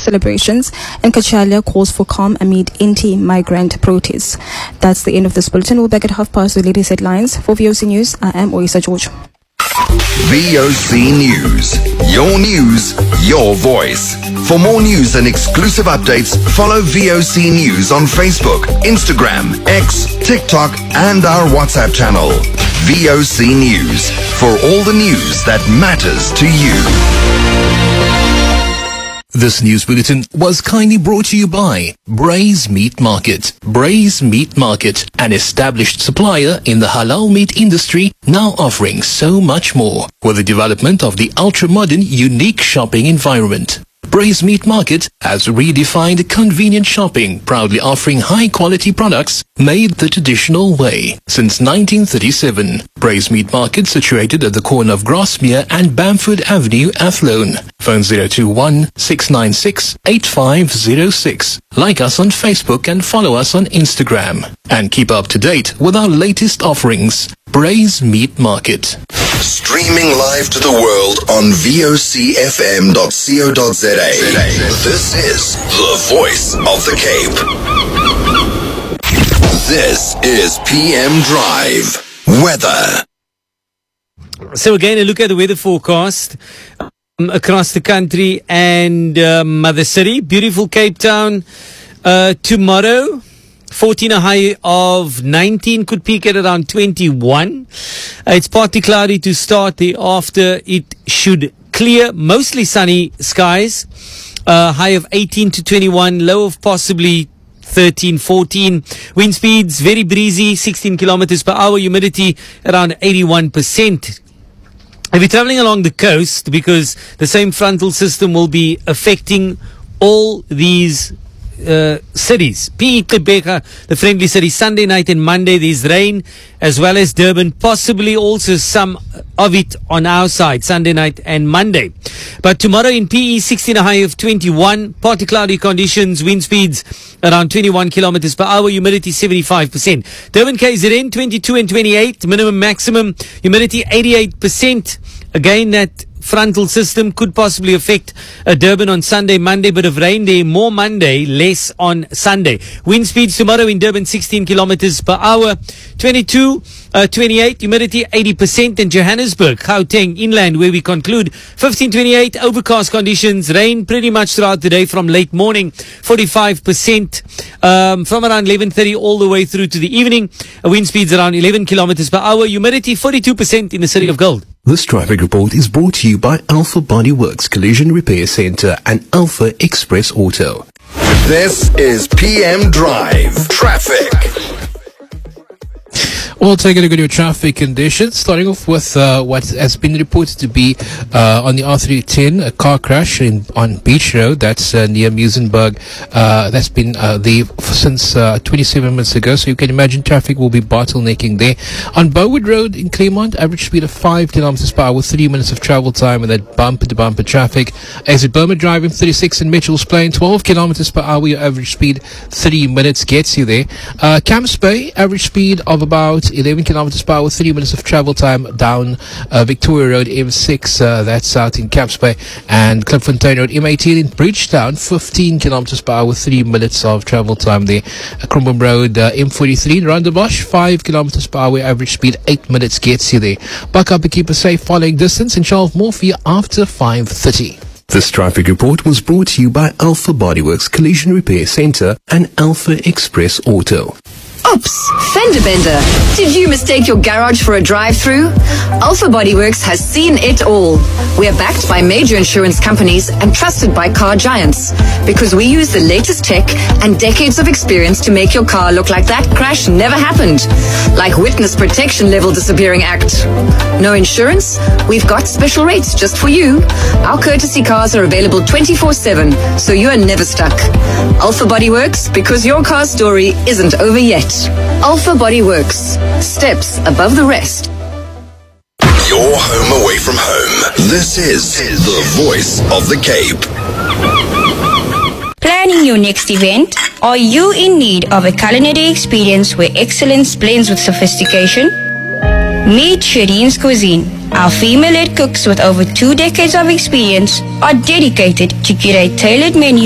celebrations, and Kachalia calls for calm amid anti-migrant protests. That's the end of this bulletin. We'll back at 5:30 with the latest headlines. For VOC News, I am Oyisa George. VOC News. Your news, your voice. For more news and exclusive updates, follow VOC News on Facebook, Instagram, X, TikTok, and our WhatsApp channel. VOC News. For all the news that matters to you. This news bulletin was kindly brought to you by Braze Meat Market. Braze Meat Market, an established supplier in the halal meat industry, now offering so much more with the development of the ultra-modern, unique shopping environment. Braze Meat Market has redefined convenient shopping, proudly offering high-quality products made the traditional way. Since 1937, Braze Meat Market situated at the corner of Grosmere and Bamford Avenue, Athlone. Phone 021-696-8506. Like us on Facebook and follow us on Instagram. And keep up to date with our latest offerings. Braze Meat Market. Streaming live to the world on vocfm.co.za. This is the voice of the Cape. This is PM Drive. Weather. So again, a look at the weather forecast across the country and Mother City. Beautiful Cape Town. Tomorrow, 14, a high of 19, could peak at around 21. It's partly cloudy to start. Thereafter, it should clear, mostly sunny skies. High of 18 to 21, low of possibly 13, 14. Wind speeds very breezy, 16 kilometers per hour. Humidity around 81%. If you're traveling along the coast, because the same frontal system will be affecting all these cities. PE Quebec, the friendly city, Sunday night and Monday there's rain, as well as Durban, possibly also some of it on our side, Sunday night and Monday. But tomorrow in PE, 16, a high of 21, partly cloudy conditions, wind speeds around 21 kilometers per hour, humidity 75%. Durban KZN, 22 and 28, minimum maximum, humidity 88%. Again, that frontal system could possibly affect Durban on Sunday, Monday, bit of rain there, more Monday, less on Sunday. Wind speeds tomorrow in Durban 16 kilometers per hour, 22, 28, humidity 80%, and Johannesburg, Gauteng, inland where we conclude 15, 28, overcast conditions, rain pretty much throughout the day from late morning, 45%, from around 11:30 all the way through to the evening. Wind speeds around 11 kilometers per hour, humidity 42% in the city of Gold. This traffic report is brought to you by Alpha Body Works Collision Repair Center and Alpha Express Auto. This is PM Drive. Traffic. We'll take a look at your traffic conditions, starting off with what has been reported to be on the R310, a car crash on Beach Road. That's near Muizenberg. That's been there since 27 minutes ago, so you can imagine traffic will be bottlenecking there. On Bowood Road in Claremont, average speed of 5 kilometers per hour, 3 minutes of travel time, and that bumper-to-bumper traffic. Exit Burma Drive in 36 in Mitchell's Plain, 12 kilometers per hour, your average speed, 3 minutes gets you there. Camps Bay, average speed of about 11 kilometers per hour, 3 minutes of travel time down Victoria Road M6, that's out in Camps Bay, and Klipfontein Road M18 in Bridgetown, 15 kilometers per hour, 3 minutes of travel time there. Crumbum Road M43 in Rondebosch, 5 kilometers per hour, average speed 8 minutes gets you there. Buck up and keep a safe following distance, and Charles more for you after 5:30. This traffic report was brought to you by Alpha Bodyworks Collision Repair Center and Alpha Express Auto. Oops, fender bender. Did you mistake your garage for a drive-through? Alpha Bodyworks has seen it all. We are backed by major insurance companies and trusted by car giants because we use the latest tech and decades of experience to make your car look like that crash never happened. Like Witness Protection Level Disappearing Act. No insurance? We've got special rates just for you. Our courtesy cars are available 24/7, so you are never stuck. Alpha Bodyworks, because your car story isn't over yet. Alpha Body Works. Steps above the rest. Your home away from home. This is the voice of the Cape. Planning your next event? Are you in need of a culinary experience where excellence blends with sophistication? Meet Shireen's Cuisine. Our female-led cooks with over 2 decades of experience are dedicated to curate tailored menus